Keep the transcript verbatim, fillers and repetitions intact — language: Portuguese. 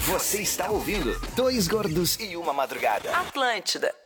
Você está ouvindo Dois Gordos e Uma Madrugada. Atlântida.